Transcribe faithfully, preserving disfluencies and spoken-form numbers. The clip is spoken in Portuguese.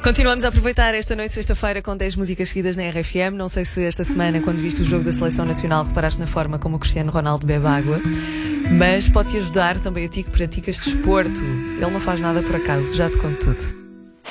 Continuamos a aproveitar esta noite, sexta-feira, com dez músicas seguidas na R F M. Não sei se esta semana, quando viste o jogo da Seleção Nacional, reparaste na forma como o Cristiano Ronaldo bebe água, mas pode-te ajudar também a ti que praticas desporto. Ele não faz nada por acaso, já te conto tudo.